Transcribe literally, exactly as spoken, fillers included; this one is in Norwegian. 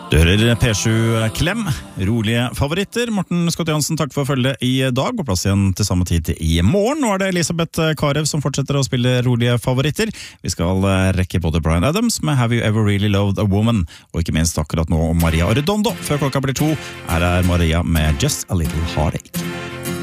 Du hører P sju Klem, rolige favoritter. Morten Scott Jansen, takk for følge i dag. På plass igjen til samme tid i morgen. Nå er det Elisabeth Karev som fortsetter å spille rolige favoritter. Vi skal rekke både Bryan Adams med Have You Ever Really Loved a Woman, og ikke minst akkurat nå Maria Arredondo. Før klokka blir to er det Maria med Just a Little Heartache.